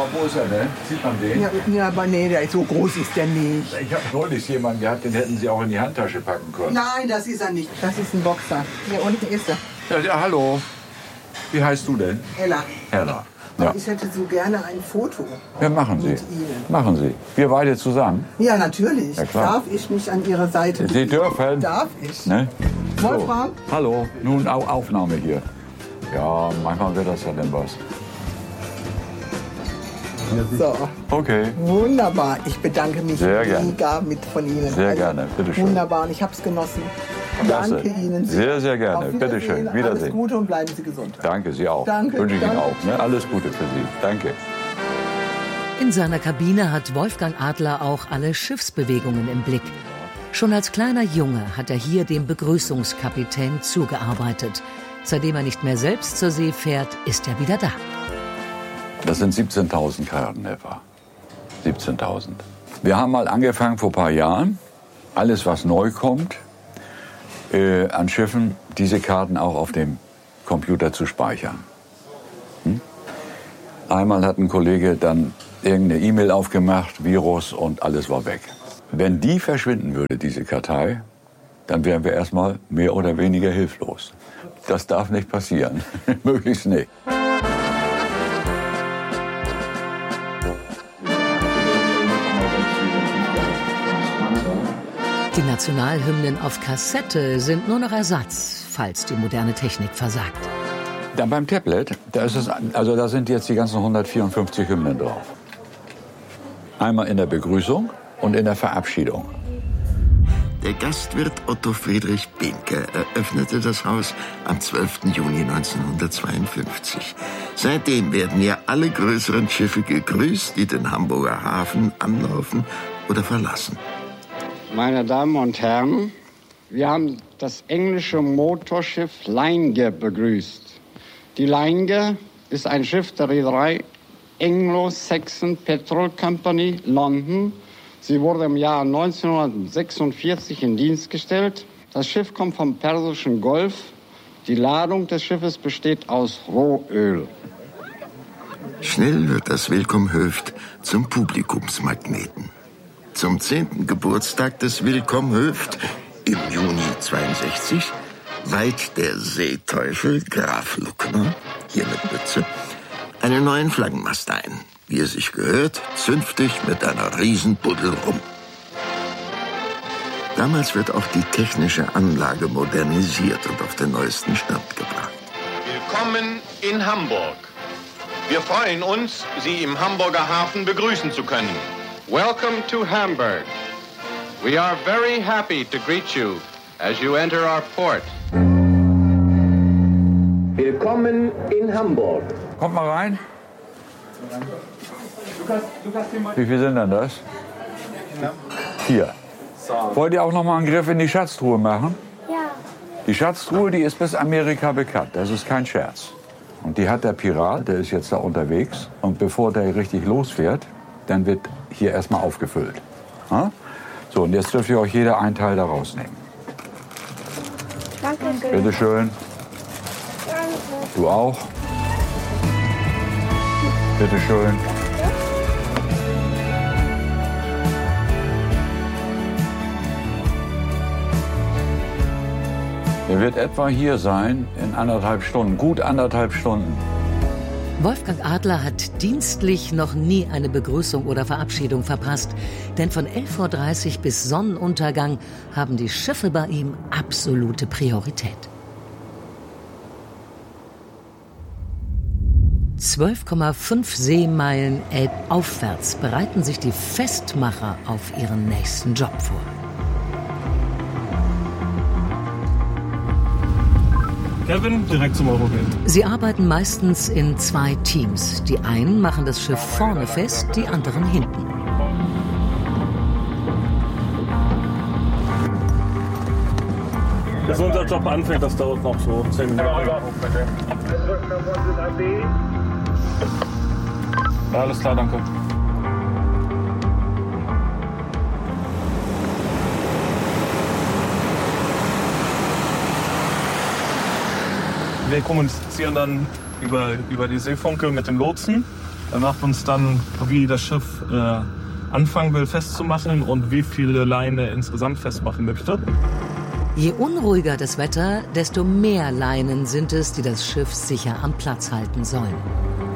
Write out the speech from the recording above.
Aber wo ist er denn? Sieht man den? Ja, aber nee, so groß ist der nicht. Ich habe neulich jemanden gehabt, den hätten Sie auch in die Handtasche packen können. Nein, das ist er nicht. Das ist ein Boxer. Hier unten ist er. Ja, hallo. Wie heißt du denn? Hella. Hella. Ja. Ich hätte so gerne ein Foto. Ja, machen Sie. Mit Ihnen. Machen Sie. Wir beide zusammen. Ja, natürlich. Ja, klar. Darf ich mich an Ihre Seite Sie dürfen. Darf ich? Ne? Wolfram? So. Hallo. Nun Aufnahme hier. Ja, manchmal wird das ja dann was. So. Okay. Wunderbar. Ich bedanke mich Sehr gerne. mega von Ihnen. Sehr gerne. Bitte schön. Wunderbar. Und ich habe es genossen. Klasse. Danke Ihnen. Sehr, sehr gerne. Auf Bitte schön. Alles Wiedersehen. Gute und bleiben Sie gesund. Danke, Sie auch. Danke. Wünsche ich Ihnen Danke. auch. Ne? Alles Gute für Sie. Danke. In seiner Kabine hat Wolfgang Adler auch alle Schiffsbewegungen im Blick. Schon als kleiner Junge hat er hier dem Begrüßungskapitän zugearbeitet. Seitdem er nicht mehr selbst zur See fährt, ist er wieder da. Das sind 17.000 Karten etwa. 17.000. Wir haben mal angefangen vor ein paar Jahren, alles was neu kommt, an Schiffen diese Karten auch auf dem Computer zu speichern. Einmal hat ein Kollege dann irgendeine E-Mail aufgemacht, Virus und alles war weg. Wenn die verschwinden würde, diese Kartei, dann wären wir erstmal mehr oder weniger hilflos. Das darf nicht passieren. Möglichst nicht. Die Nationalhymnen auf Kassette sind nur noch Ersatz, falls die moderne Technik versagt. Dann beim Tablet, da sind jetzt die ganzen 154 Hymnen drauf. Einmal in der Begrüßung und in der Verabschiedung. Der Gastwirt Otto Friedrich Behnke eröffnete das Haus am 12. Juni 1952. Seitdem werden hier alle größeren Schiffe gegrüßt, die den Hamburger Hafen anlaufen oder verlassen. Meine Damen und Herren, wir haben das englische Motorschiff Leinge begrüßt. Die Leinge ist ein Schiff der Reederei Anglo-Saxon Petrol Company, London. Sie wurde im Jahr 1946 in Dienst gestellt. Das Schiff kommt vom Persischen Golf. Die Ladung des Schiffes besteht aus Rohöl. Schnell wird das Willkomm Höft zum Publikumsmagneten. Zum 10. Geburtstag des Willkomm Höft im Juni 62 weiht der Seeteufel Graf Luckner, hier mit Mütze, einen neuen Flaggenmast ein. Wie es sich gehört, zünftig mit einer Riesenbuddel rum. Damals wird auch die technische Anlage modernisiert und auf den neuesten Stand gebracht. Willkommen in Hamburg. Wir freuen uns, Sie im Hamburger Hafen begrüßen zu können. Welcome to Hamburg. We are very happy to greet you as you enter our port. Willkommen in Hamburg. Kommt mal rein. Wie viel sind denn das? 4. Wollt ihr auch noch mal einen Griff in die Schatztruhe machen? Ja. Die Schatztruhe, die ist bis Amerika bekannt. Das ist kein Scherz. Und die hat der Pirat, der ist jetzt da unterwegs. Und bevor der richtig losfährt, dann wird hier erstmal aufgefüllt. Ha? So, und jetzt dürft ihr euch jeder einen Teil da rausnehmen. Danke. Bitte schön. Danke. Du auch. Bitte schön. Er wird etwa hier sein in 1,5 Stunden, gut 1,5 Stunden. Wolfgang Adler hat dienstlich noch nie eine Begrüßung oder Verabschiedung verpasst. Denn von 11:30 Uhr bis Sonnenuntergang haben die Schiffe bei ihm absolute Priorität. 12,5 Seemeilen elbaufwärts bereiten sich die Festmacher auf ihren nächsten Job vor. Kevin, direkt zum Eurogate. Sie arbeiten meistens in 2 Teams. Die einen machen das Schiff vorne fest, die anderen hinten. Bis unser Job anfängt, das dauert noch so 10 Minuten. Ja, alles klar, danke. Wir kommunizieren dann über die Seefunke mit dem Lotsen. Er sagt uns dann, wie das Schiff anfangen will festzumachen und wie viele Leinen er insgesamt festmachen möchte. Je unruhiger das Wetter, desto mehr Leinen sind es, die das Schiff sicher am Platz halten sollen.